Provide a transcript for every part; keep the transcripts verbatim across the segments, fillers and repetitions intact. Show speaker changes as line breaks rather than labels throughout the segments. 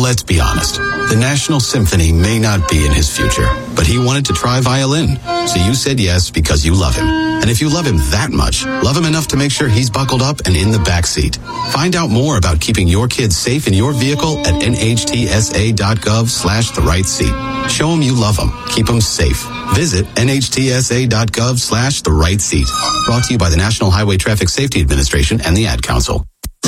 let's be honest. The National Symphony may not be in his future, but he wanted to try violin. So you said yes because you love him. And if you love him that much, love him enough to make sure he's buckled up and in the back seat. Find out more about keeping your kids safe in your vehicle at nhtsa.gov slash the right seat. Show him you love him. Keep him safe. Visit nhtsa.gov slash the right seat. Brought to you by the National Highway Traffic Safety Administration and the Ad Council.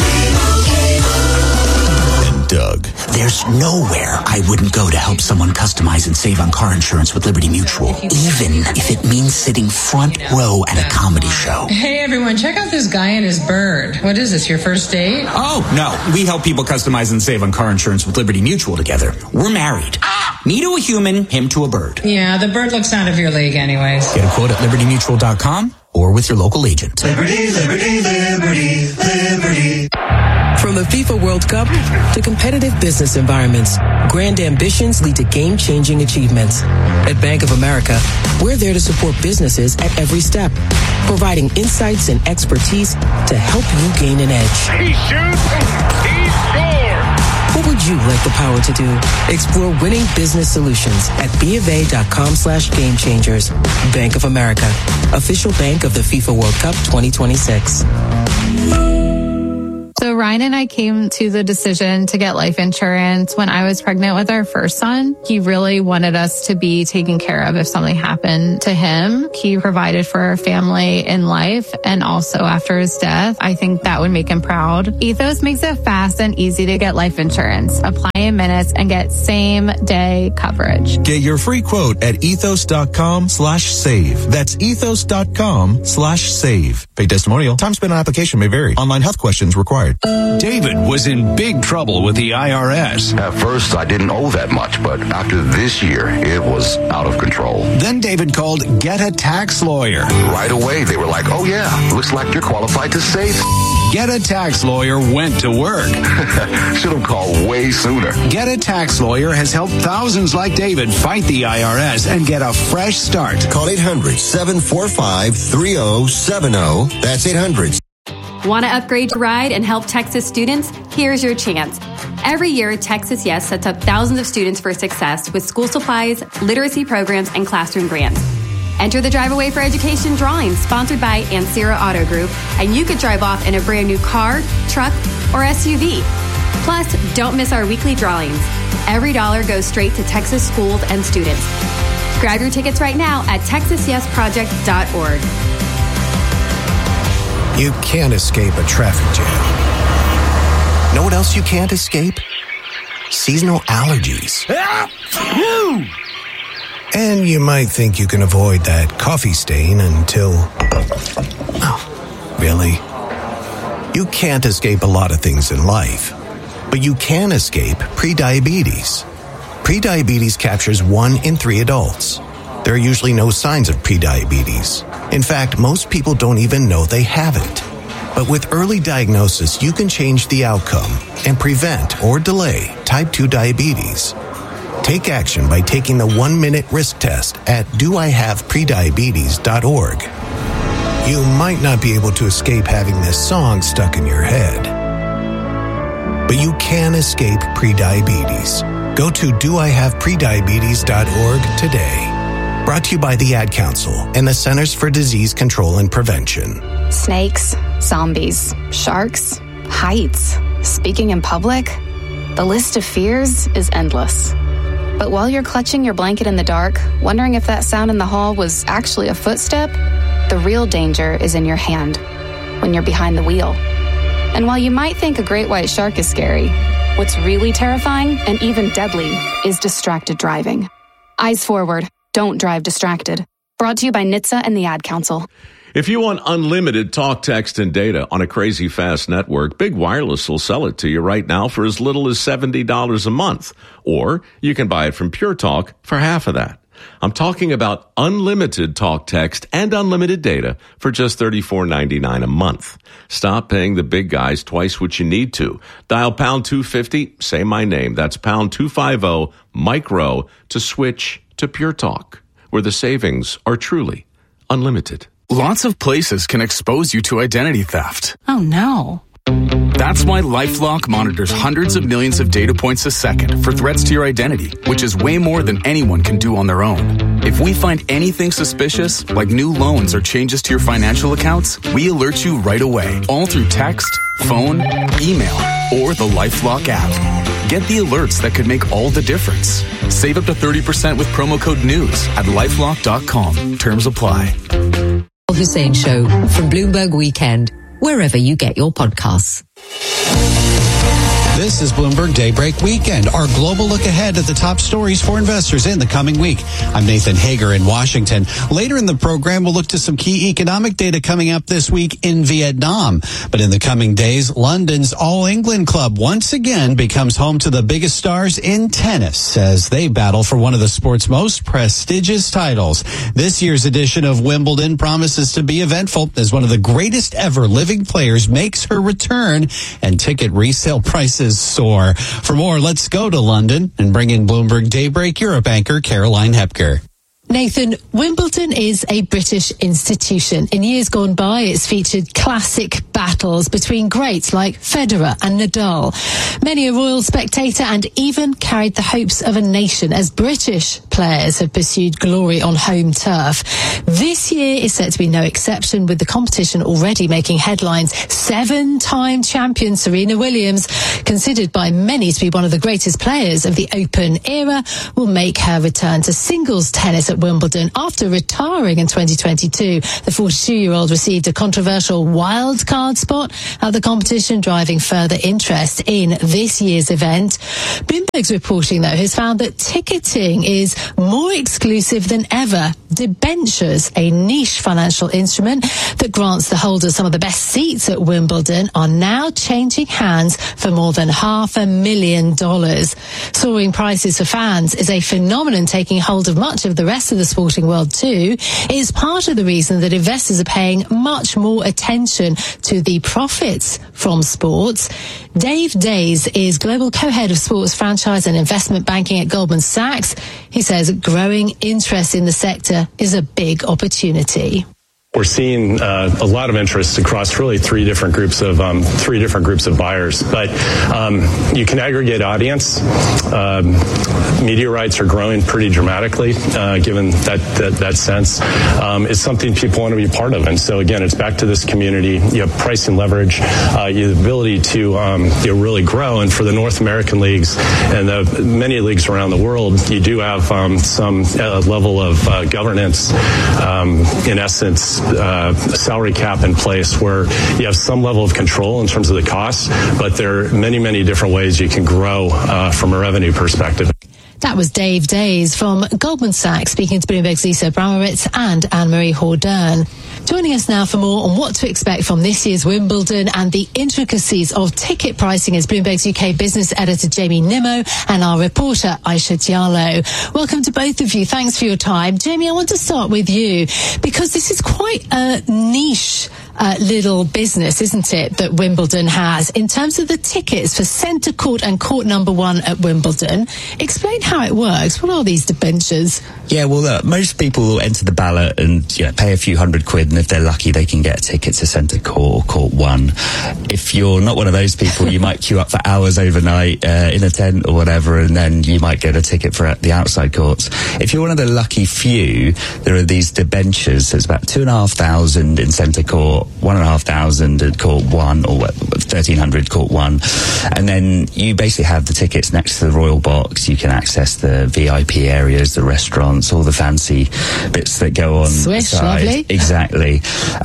Doug.
There's nowhere I wouldn't go to help someone customize and save on car insurance with Liberty Mutual, even if it means sitting front row at a comedy show.
Hey everyone, check out this guy and his bird. What is this, your first date?
Oh, no. We help people customize and save on car insurance with Liberty Mutual together. We're married. Me to a human, him to a bird.
Yeah, the bird looks out of your league anyways.
Get a quote at liberty mutual dot com or with your local agent.
Liberty, liberty, liberty, liberty.
From the FIFA World Cup to competitive business environments, grand ambitions lead to game-changing achievements. At Bank of America, we're there to support businesses at every step, providing insights and expertise to help you gain an edge.
He shoots, he scores!
What would you like the power to do? Explore winning business solutions at BofA.com slash game changers. Bank of America, official bank of the FIFA World Cup twenty twenty-six.
So Ryan and I came to the decision to get life insurance when I was pregnant with our first son. He really wanted us to be taken care of if something happened to him. He provided for our family in life and also after his death. I think that would make him proud. Ethos makes it fast and easy to get life insurance. Apply in minutes and get same day coverage.
Get your free quote at ethos.com slash save. That's ethos.com slash save. Paid testimonial. Time spent on application may vary. Online health questions required.
David was in big trouble with the I R S.
At first, I didn't owe that much, but after this year, it was out of control.
Then David called Get a Tax Lawyer.
Right away, they were like, oh yeah, looks like you're qualified to save.
Get a Tax Lawyer went to work.
Should have called way sooner.
Get a Tax Lawyer has helped thousands like David fight the I R S and get a fresh start.
Call eight hundred, seven four five, three oh seven oh. That's eight hundred.
Want to upgrade your ride and help Texas students? Here's your chance. Every year, Texas Yes sets up thousands of students for success with school supplies, literacy programs, and classroom grants. Enter the Drive Away for Education drawing sponsored by Ansera Auto Group, and you could drive off in a brand new car, truck, or S U V. Plus, don't miss our weekly drawings. Every dollar goes straight to Texas schools and students. Grab your tickets right now at texas yes project dot org.
You can't escape a traffic jam. Know what else you can't escape? Seasonal allergies. And you might think you can avoid that coffee stain until... Oh, really? You can't escape a lot of things in life, but you can escape prediabetes. Prediabetes captures one in three adults. There are usually no signs of prediabetes. In fact, most people don't even know they have it. But with early diagnosis, you can change the outcome and prevent or delay type two diabetes. Take action by taking the one-minute risk test at do I have prediabetes dot org. You might not be able to escape having this song stuck in your head, but you can escape prediabetes. Go to do I have prediabetes dot org today. Brought to you by the Ad Council and the Centers for Disease Control and Prevention.
Snakes, zombies, sharks, heights, speaking in public. The list of fears is endless. But while you're clutching your blanket in the dark, wondering if that sound in the hall was actually a footstep, the real danger is in your hand, when you're behind the wheel. And while you might think a great white shark is scary, what's really terrifying and even deadly is distracted driving. Eyes forward. Don't drive distracted. Brought to you by N H T S A and the Ad Council.
If you want unlimited talk, text, and data on a crazy fast network, Big Wireless will sell it to you right now for as little as seventy dollars a month. Or you can buy it from Pure Talk for half of that. I'm talking about unlimited talk, text, and unlimited data for just thirty-four ninety-nine a month. Stop paying the big guys twice what you need to. Dial pound two fifty, say my name. That's pound two fifty, micro, to switch to Pure Talk, where the savings are truly unlimited.
Lots of places can expose you to identity theft.
Oh no.
That's why LifeLock monitors hundreds of millions of data points a second for threats to your identity, which is way more than anyone can do on their own. If we find anything suspicious, like new loans or changes to your financial accounts, we alert you right away, all through text, phone, email, or the LifeLock app. Get the alerts that could make all the difference. Save up to thirty percent with promo code NEWS at lifelock dot com. Terms apply.
Hussein Show from Bloomberg Weekend, wherever you get your podcasts.
This is Bloomberg Daybreak Weekend, our global look ahead at the top stories for investors in the coming week. I'm Nathan Hager in Washington. Later in the program, we'll look to some key economic data coming up this week in Vietnam. But in the coming days, London's All England Club once again becomes home to the biggest stars in tennis as they battle for one of the sport's most prestigious titles. This year's edition of Wimbledon promises to be eventful as one of the greatest ever living players makes her return and ticket resale prices soar. For more, let's go to London and bring in Bloomberg Daybreak Europe anchor Caroline Hepker.
Nathan, Wimbledon is a British institution. In years gone by, it's featured classic battles between greats like Federer and Nadal. Many a royal spectator and even carried the hopes of a nation as British players have pursued glory on home turf. This year is set to be no exception, with the competition already making headlines. Seven-time champion Serena Williams, considered by many to be one of the greatest players of the Open era, will make her return to singles tennis at Wimbledon. After retiring in twenty twenty-two, the forty-two-year-old received a controversial wildcard spot at the competition, driving further interest in this year's event. Bloomberg's reporting, though, has found that ticketing is more exclusive than ever. Debentures, a niche financial instrument that grants the holders some of the best seats at Wimbledon, are now changing hands for more than half a million dollars. Soaring prices for fans is a phenomenon taking hold of much of the rest of the sporting world too. It is part of the reason that investors are paying much more attention to the profits from sports. Dave Days is global co-head of sports franchise and investment banking at Goldman Sachs. He says growing interest in the sector is a big opportunity.
We're seeing uh, a lot of interest across really three different groups of um, three different groups of buyers. But um, you can aggregate audience. Um, media rights are growing pretty dramatically, uh, given that that, that sense. Um, it's something people want to be part of. And so again, it's back to this community. You have pricing leverage, uh, you have the ability to um, you know, really grow. And for the North American leagues and the many leagues around the world, you do have um, some uh, level of uh, governance. Um, in essence. Uh, salary cap in place where you have some level of control in terms of the costs, but there are many, many different ways you can grow uh, from a revenue perspective.
That was Dave Days from Goldman Sachs, speaking to Bloomberg's Lisa Abramowitz and Anne-Marie Hordern. Joining us now for more on what to expect from this year's Wimbledon and the intricacies of ticket pricing is Bloomberg's U K business editor Jamie Nimmo and our reporter Aisha Diallo. Welcome to both of you. Thanks for your time. Jamie, I want to start with you because this is quite a niche Uh, little business, isn't it, that Wimbledon has in terms of the tickets for centre court and court number one at Wimbledon. Explain how it works. What are these debentures?
Yeah, well, look, most people will enter the ballot and you know, pay a few hundred quid, and if they're lucky, they can get a ticket to centre court or court one. If you're not one of those people, you might queue up for hours overnight uh, in a tent or whatever, and then you might get a ticket for the outside courts. If you're one of the lucky few, there are these debentures. There's about two and a half thousand in centre court, one and a half thousand at court one, or thirteen hundred court one, and then you basically have the tickets next to the royal box. You can access the V I P areas, the restaurants, all the fancy bits that go on.
Swish, lovely.
Exactly.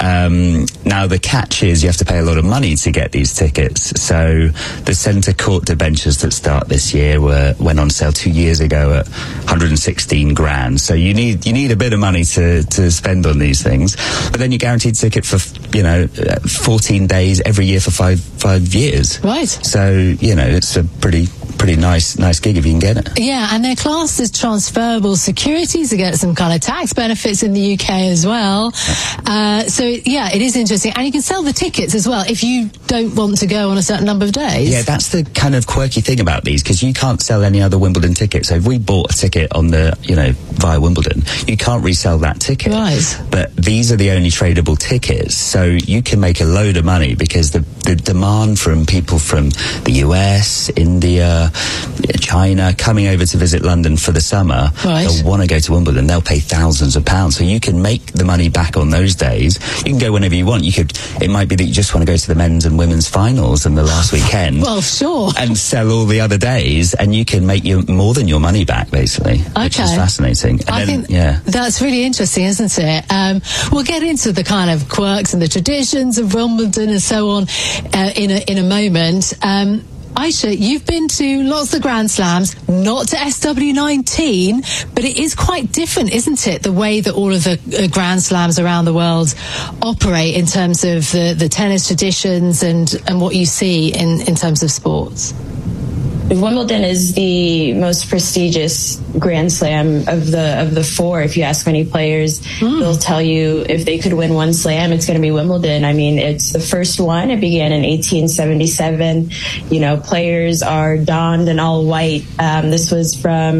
Um, now the catch is you have to pay a lot of money to get these tickets. So the centre court debentures that start this year were went on sale two years ago at one hundred sixteen grand. So you need you need a bit of money to to spend on these things, but then you're guaranteed a ticket for you know fourteen days every year for five five years.
Right.
So you know it's a pretty pretty nice nice gig if you can get it.
Yeah, and they're classed as transferable securities to get some kind of tax benefits in the U K as well. Uh, so yeah, it is interesting, and you can sell the tickets as well if you don't want to go on a certain number of days.
Yeah, that's the kind of quirky thing about these, because you can't sell any other Wimbledon ticket. So if we bought a ticket on the you know via Wimbledon, you can't resell that ticket.
Right.
But these are the only tradable tickets, so you can make a load of money because the, the demand from people from the U S, India, China, coming over to visit London for the summer,
right.
they'll want to go to Wimbledon. They'll pay thousands of pounds. So you can make the money back on those days. You can go whenever you want. You could. It might be that you just want to go to the men's and women's finals and the last weekend.
Well, sure.
And sell all the other days, and you can make your, more than your money back, basically.
Okay.
Which is fascinating. And
I
then,
think
yeah.
that's really interesting, isn't it? Um, we'll get into the kind of quirks and the traditions of Wimbledon and so on uh, in a in a moment. Um, Aisha, you've been to lots of Grand Slams, not to S W nineteen, but it is quite different, isn't it, the way that all of the uh, Grand Slams around the world operate in terms of the, the tennis traditions and, and what you see in, in terms of sports?
Wimbledon is the most prestigious Grand Slam of the of the four. If you ask many players, mm. they'll tell you if they could win one slam, it's going to be Wimbledon. I mean, it's the first one. It began in eighteen seventy-seven. You know, players are donned in all white. Um, this was from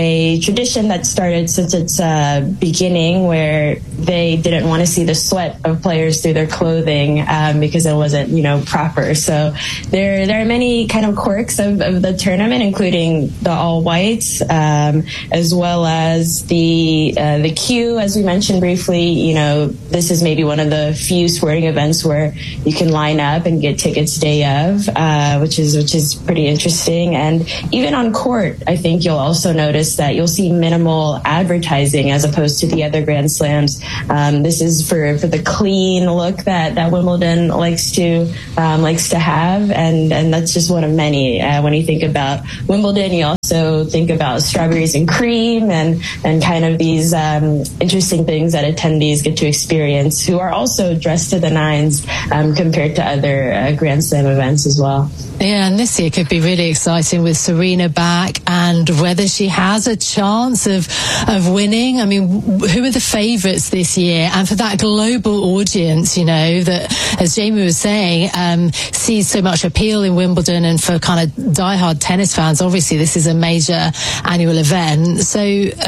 a tradition that started since its uh, beginning, where they didn't want to see the sweat of players through their clothing um, because it wasn't, you know, proper. So there there are many kind of quirks of, of the tournament, including the all whites, um, as well as the uh, the queue, as we mentioned briefly. You know, this is maybe one of the few sporting events where you can line up and get tickets day of, uh, which is which is pretty interesting. And even on court, I think you'll also notice that you'll see minimal advertising as opposed to the other Grand Slams. Um, this is for, for the clean look that, that Wimbledon likes to um, likes to have, and and that's just one of many. Uh, when you think about Wimbledon, you also think about strawberries and cream and, and kind of these um, interesting things that attendees get to experience, who are also dressed to the nines um, compared to other uh, Grand Slam events as well.
Yeah, and this year could be really exciting with Serena back and whether she has a chance of of winning. I mean, who are the favourites this year? And for that global audience, you know, that, as Jamie was saying, um, sees so much appeal in Wimbledon, and for kind of diehard tennis fans, obviously this is a major annual event. So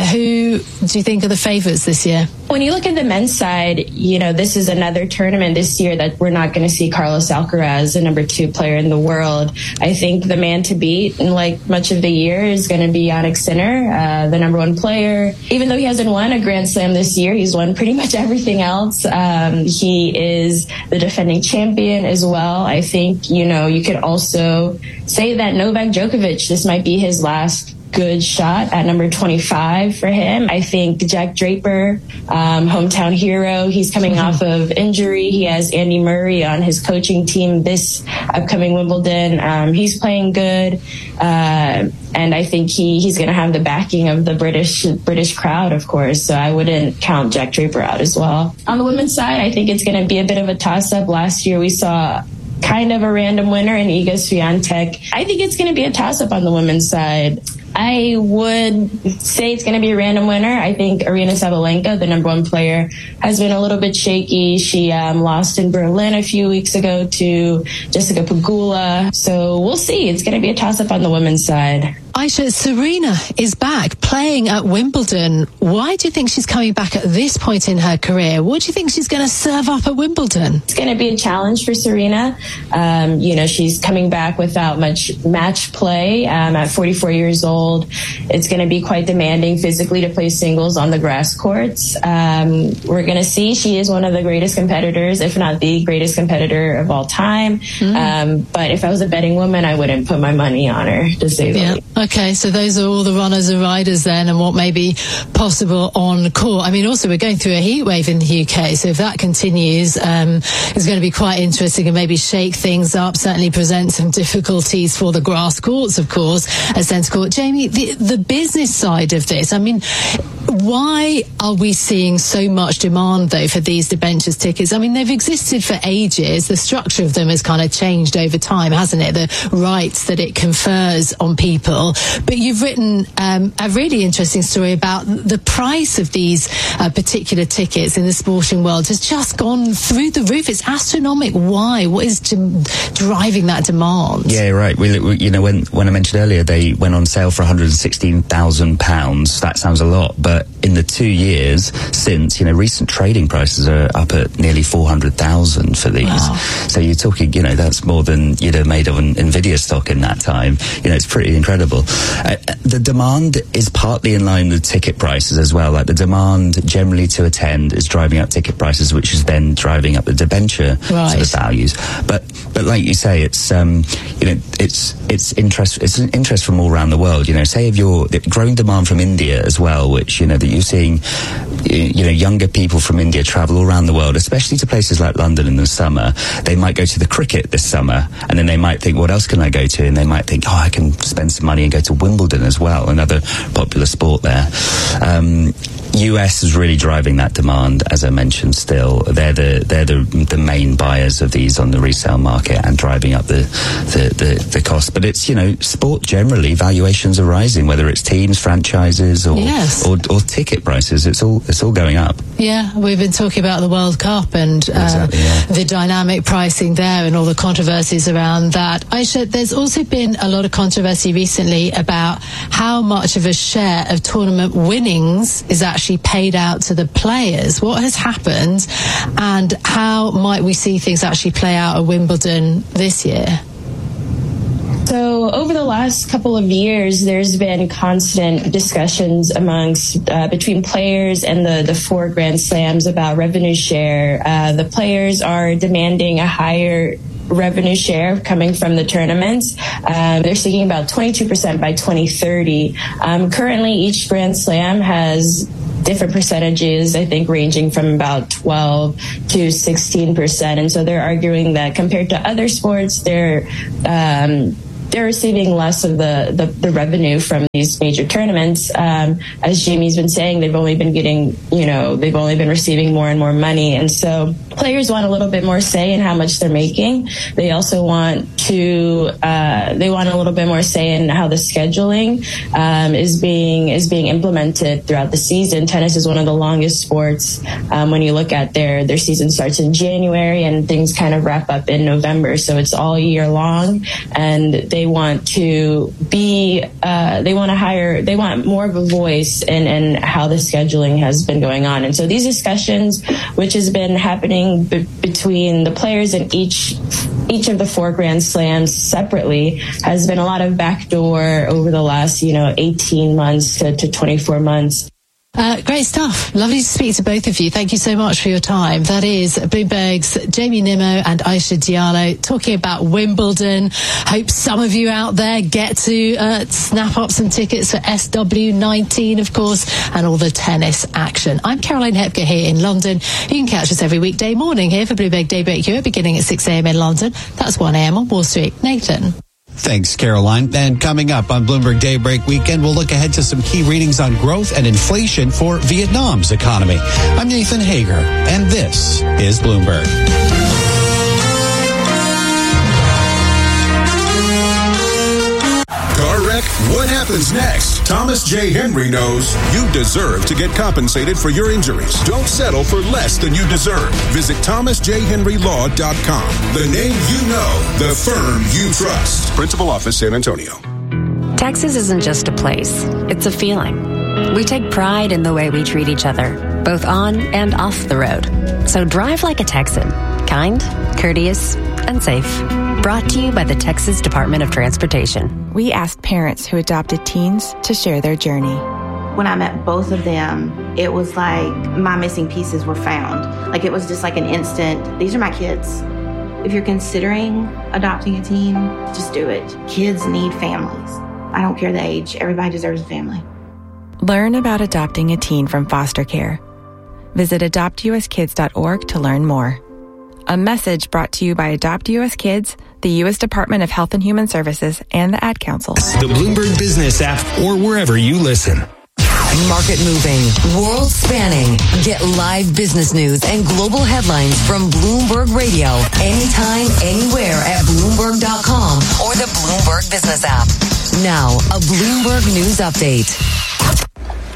who do you think are the favourites this year?
When you look at the men's side, you know, this is another tournament this year that we're not going to see Carlos Alcaraz, the number two player in the world. I think the man to beat, in like much of the year, is going to be Jannik Sinner, uh, the number one player. Even though he hasn't won a Grand Slam this year, he's won pretty much everything else. Um, he is the defending champion as well. I think, you know, you could also say that Novak Djokovic, this might be his last good shot at number twenty-five for him. I think Jack Draper, um, hometown hero, he's coming mm-hmm. off of injury. He has Andy Murray on his coaching team this upcoming Wimbledon. Um, he's playing good. Uh, and I think he, he's going to have the backing of the British British crowd, of course. So I wouldn't count Jack Draper out as well. On the women's side, I think it's going to be a bit of a toss-up. Last year we saw kind of a random winner in Iga Swiatek. I think it's going to be a toss-up on the women's side. I would say it's going to be a random winner. I think Aryna Sabalenka, the number one player, has been a little bit shaky. She um, lost in Berlin a few weeks ago to Jessica Pegula. So we'll see. It's going to be a toss-up on the women's side.
Aisha, Serena is back playing at Wimbledon. Why do you think she's coming back at this point in her career? What do you think she's going to serve up at Wimbledon?
It's going to be a challenge for Serena. Um, you know, she's coming back without much match play um, at forty-four years old. It's going to be quite demanding physically to play singles on the grass courts. Um, we're going to see. She is one of the greatest competitors, if not the greatest competitor of all time. Mm. Um, but if I was a betting woman, I wouldn't put my money on her, to say the
yeah.
least.
Okay, so those are all the runners and riders then, and what may be possible on court. I mean, also we're going through a heat wave in the U K, so if that continues, um, it's going to be quite interesting and maybe shake things up, certainly present some difficulties for the grass courts, of course, at centre court. Jamie, the, the business side of this, I mean, why are we seeing so much demand, though, for these debentures tickets? I mean, they've existed for ages. The structure of them has kind of changed over time, hasn't it? The rights that it confers on people. But you've written um, a really interesting story about the price of these uh, particular tickets in the sporting world has just gone through the roof. It's astronomical. Why? What is d- driving that demand?
Yeah, right. We, we, you know, when when I mentioned earlier they went on sale for one hundred sixteen thousand pounds, that sounds a lot, but But in the two years since, you know, recent trading prices are up at nearly four hundred thousand for these. Wow. So you're talking, you know, that's more than you'd have made of an Nvidia stock in that time. You know, it's pretty incredible. Uh, the demand is partly in line with ticket prices as well. Like the demand generally to attend is driving up ticket prices, which is then driving up the debenture
right.
sort of values. But but like you say, it's um, you know, it's it's interest it's an interest from all around the world. You know, say if you're growing demand from India as well, which you know that you're seeing, you know, younger people from India travel all around the world, especially to places like London in the summer. They might go to the cricket this summer, and then they might think, what else can I go to? And they might think, oh, I can spend some money and go to Wimbledon as well, another popular sport there. Um, U S is really driving that demand, as I mentioned. Still, they're the they're the the main buyers of these on the resale market and driving up the the, the, the cost. But it's, you know, sport generally, valuations are rising, whether it's teams, franchises, or
yes.
or, or ticket prices. It's all it's all going up.
Yeah, we've been talking about the World Cup and uh,
exactly, yeah.
the dynamic pricing there and all the controversies around that. Aisha, there's also been a lot of controversy recently about how much of a share of tournament winnings is actually paid out to the players. What has happened, and how might we see things actually play out at Wimbledon this year?
So over the last couple of years, there's been constant discussions amongst uh, between players and the, the four Grand Slams about revenue share. Uh, the players are demanding a higher revenue share coming from the tournaments. Um, they're seeking about twenty-two percent by twenty thirty. Um, currently, each Grand Slam has different percentages, I think ranging from about twelve to sixteen percent. And so they're arguing that compared to other sports, they're um, they're receiving less of the, the, the revenue from these major tournaments. Um, as Jamie's been saying, they've only been getting, you know, they've only been receiving more and more money. And so players want a little bit more say in how much they're making. They also want to, uh, they want a little bit more say in how the scheduling, um, is being, is being implemented throughout the season. Tennis is one of the longest sports. Um, when you look at their, their season starts in January and things kind of wrap up in November. So it's all year long, and they want to be, uh, they want to hire, they want more of a voice in, in how the scheduling has been going on. And so these discussions, which has been happening b- between the players and each, each of the four Grand Slams separately, has been a lot of backdoor over the last, you know, eighteen months to, to twenty-four months.
Uh, great stuff. Lovely to speak to both of you. Thank you so much for your time. That is Bloomberg's Jamie Nimmo and Aisha Diallo talking about Wimbledon. Hope some of you out there get to uh, snap up some tickets for S W nineteen, of course, and all the tennis action. I'm Caroline Hepker here in London. You can catch us every weekday morning here for Bloomberg Daybreak Europe, beginning at six a.m. in London. That's one a.m. on Wall Street. Nathan.
Thanks, Caroline. And coming up on Bloomberg Daybreak Weekend, we'll look ahead to some key readings on growth and inflation for Vietnam's economy. I'm Nathan Hager, and this is Bloomberg.
Car wreck? What happens next? Thomas J. Henry knows you deserve to get compensated for your injuries. Don't settle for less than you deserve. Visit thomas j henry law dot com. The name you know, the firm you trust. Principal Office, San Antonio.
Texas isn't just a place, it's a feeling. We take pride in the way we treat each other, both on and off the road. So drive like a Texan. Kind, courteous, and safe. Brought to you by the Texas Department of Transportation.
We asked parents who adopted teens to share their journey.
When I met both of them, it was like my missing pieces were found. Like it was just like an instant, these are my kids. If you're considering adopting a teen, just do it. Kids need families. I don't care the age. Everybody deserves a family.
Learn about adopting a teen from foster care. Visit adopt u s kids dot org to learn more. A message brought to you by Adopt U S Kids, the U S Department of Health and Human Services, and the Ad Council.
The Bloomberg Business app, or wherever you listen.
Market moving, world spanning. Get live business news and global headlines from Bloomberg Radio anytime, anywhere at Bloomberg dot com or the Bloomberg Business app. Now, a Bloomberg News Update.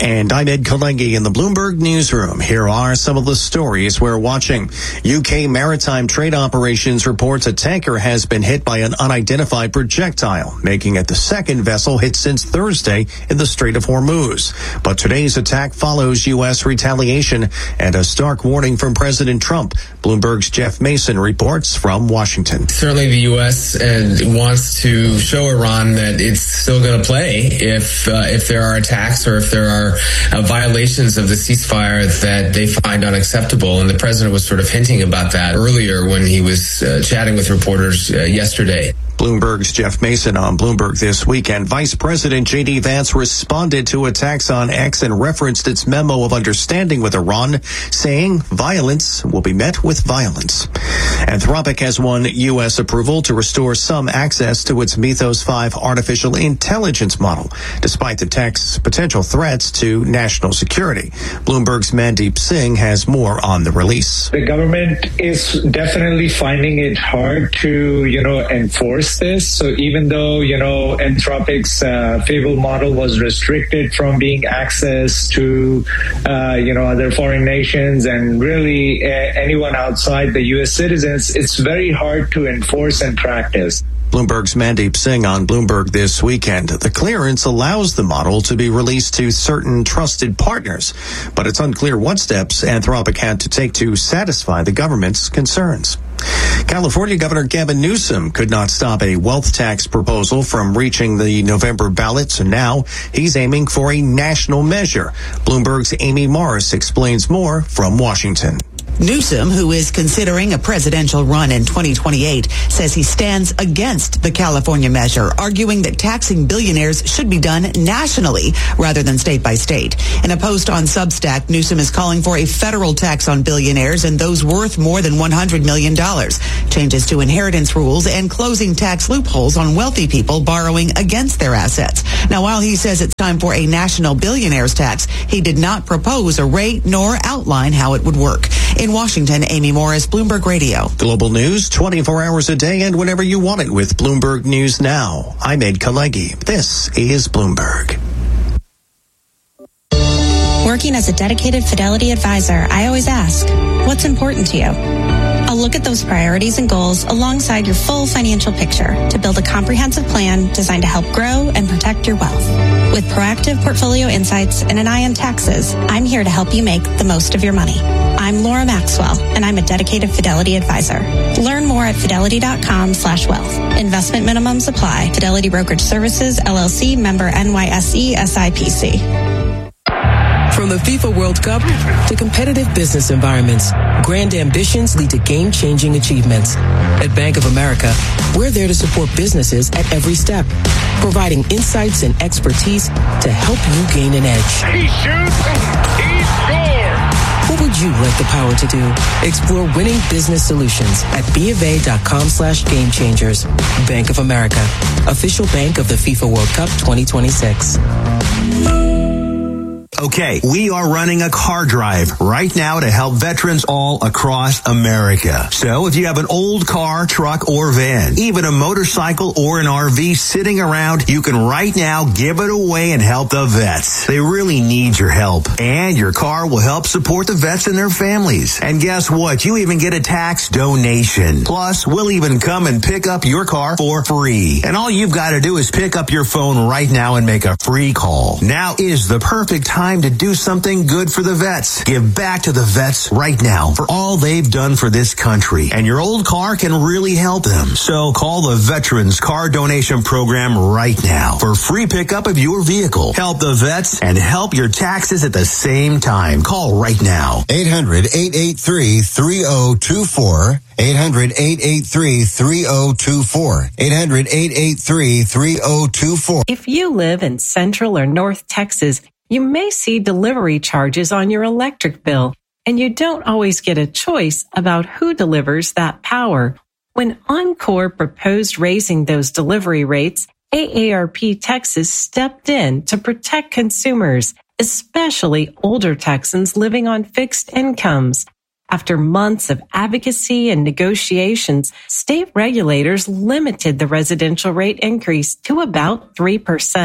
And I'm Ed Kalengi in the Bloomberg Newsroom. Here are some of the stories we're watching. U K Maritime Trade Operations reports a tanker has been hit by an unidentified projectile, making it the second vessel hit since Thursday in the Strait of Hormuz. But today's attack follows U S retaliation and a stark warning from President Trump. Bloomberg's Jeff Mason reports from Washington.
Certainly the U S uh, wants to show Iran that it's still going to play if uh, if there are attacks or if there are uh, violations of the ceasefire that they find unacceptable. And the president was sort of hinting about that earlier when he was uh, chatting with reporters uh, yesterday.
Bloomberg's Jeff Mason on Bloomberg This Weekend. Vice President J D Vance responded to attacks on X and referenced its memo of understanding with Iran, saying violence will be met with violence. Anthropic has won U S approval to restore some access to its Mythos five artificial intelligence model, despite the tech's potential threats to national security. Bloomberg's Mandeep Singh has more on the release.
The government is definitely finding it hard to, you know, enforce this. So even though, you know, Anthropic's uh, Fable model was restricted from being accessed to, uh, you know, other foreign nations and really uh, anyone outside the U S citizens, it's very hard to enforce and practice.
Bloomberg's Mandeep Singh on Bloomberg This Weekend. The clearance allows the model to be released to certain trusted partners, but it's unclear what steps Anthropic had to take to satisfy the government's concerns. California Governor Gavin Newsom could not stop a wealth tax proposal from reaching the November ballot, so now he's aiming for a national measure. Bloomberg's Amy Morris explains more from Washington.
Newsom, who is considering a presidential run in twenty twenty-eight, says he stands against the California measure, arguing that taxing billionaires should be done nationally rather than state by state. In a post on Substack, Newsom is calling for a federal tax on billionaires and those worth more than one hundred million dollars, changes to inheritance rules, and closing tax loopholes on wealthy people borrowing against their assets. Now, while he says it's time for a national billionaires tax, he did not propose a rate nor outline how it would work. In Washington, Amy Morris, Bloomberg Radio.
Global news twenty-four hours a day and whenever you want it with Bloomberg News Now. I'm Ed Kalengi. This is Bloomberg.
Working as a dedicated Fidelity advisor, I always ask, what's important to you? I'll look at those priorities and goals alongside your full financial picture to build a comprehensive plan designed to help grow and protect your wealth. With proactive portfolio insights and an eye on taxes, I'm here to help you make the most of your money. I'm Laura Maxwell, and I'm a dedicated Fidelity advisor. Learn more at fidelity.com slash wealth. Investment minimums apply. Fidelity Brokerage Services, L L C, member N Y S E, S I P C.
From the FIFA World Cup to competitive business environments, grand ambitions lead to game-changing achievements. At Bank of America, we're there to support businesses at every step, providing insights and expertise to help you gain an edge.
He shoots, he scores!
What would you like the power to do? Explore winning business solutions at bofa.com slash game changers. Bank of America, official bank of the FIFA World Cup twenty twenty-six.
Okay, we are running a car drive right now to help veterans all across America. So if you have an old car, truck, or van, even a motorcycle or an R V sitting around, you can right now give it away and help the vets. They really need your help. And your car will help support the vets and their families. And guess what? You even get a tax donation. Plus, we'll even come and pick up your car for free. And all you've got to do is pick up your phone right now and make a free call. Now is the perfect time to do something good for the vets. Give back to the vets right now for all they've done for this country. And your old car can really help them. So call the Veterans Car Donation Program right now for free pickup of your vehicle. Help the vets and help your taxes at the same time. Call right now.
eight hundred, eight eight three, three oh two four. eight hundred, eight eight three, three oh two four. eight hundred, eight eight three, three oh two four.
If you live in Central or North Texas, you may see delivery charges on your electric bill, and you don't always get a choice about who delivers that power. When Oncor proposed raising those delivery rates, A A R P Texas stepped in to protect consumers, especially older Texans living on fixed incomes. After months of advocacy and negotiations, state regulators limited the residential rate increase to about three percent.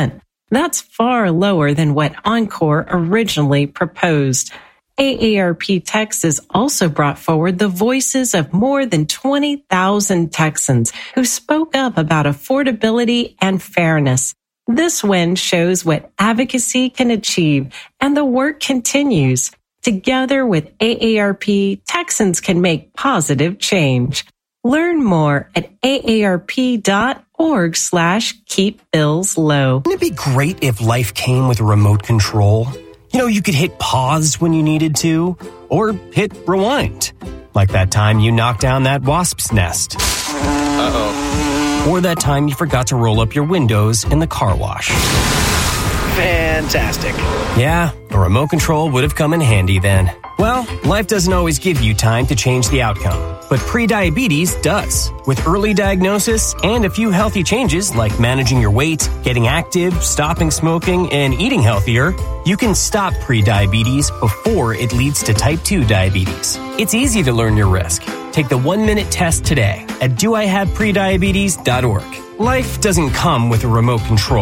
That's far lower than what Encore originally proposed. A A R P Texas also brought forward the voices of more than twenty thousand Texans who spoke up about affordability and fairness. This win shows what advocacy can achieve, and the work continues. Together with A A R P, Texans can make positive change. Learn more at aarp.org slash keep bills low.
Wouldn't it be great if life came with a remote control? You know, you could hit pause when you needed to, or hit rewind. Like that time you knocked down that wasp's nest. Uh-oh. Or that time you forgot to roll up your windows in the car wash.
Fantastic.
Yeah, a remote control would have come in handy then. Well, life doesn't always give you time to change the outcome, but prediabetes does. With early diagnosis and a few healthy changes like managing your weight, getting active, stopping smoking, and eating healthier, you can stop prediabetes before it leads to type two diabetes. It's easy to learn your risk. Take the one-minute test today at do I have prediabetes dot org. Life doesn't come with a remote control.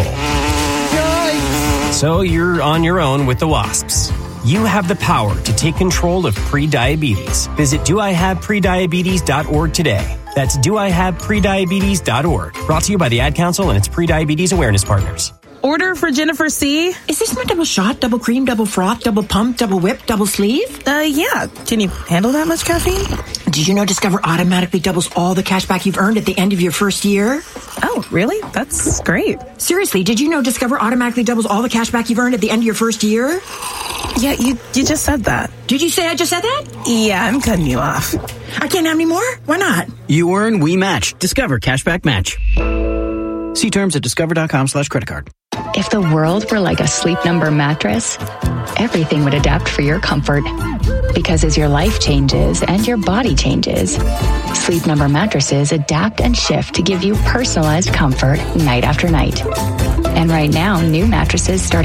So you're on your own with the wasps. You have the power to take control of prediabetes. Visit do I have prediabetes dot org today. That's do I have prediabetes dot org. Brought to you by the Ad Council and its prediabetes awareness partners.
Order for Jennifer C.
Is this my double shot, double cream, double froth, double pump, double whip, double sleeve?
Uh, yeah. Can you handle that much caffeine?
Did you know Discover automatically doubles all the cash back you've earned at the end of your first year?
Oh, really? That's great.
Seriously, did you know Discover automatically doubles all the cash back you've earned at the end of your first year?
Yeah, you you just said that.
Did you say I just said that?
Yeah, I'm cutting you off.
I can't have any more? Why not?
You earn, we match. Discover Cashback Match. See terms at discover.com slash credit card.
If the world were like a Sleep Number mattress, everything would adapt for your comfort. Because as your life changes and your body changes, Sleep Number mattresses adapt and shift to give you personalized comfort night after night. And right now, new mattresses start